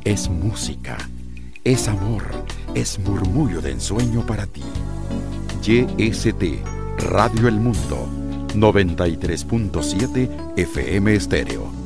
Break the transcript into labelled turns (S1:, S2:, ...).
S1: es música, es amor, es murmullo de ensueño para ti. YST, Radio El Mundo, 93.7 FM Estéreo.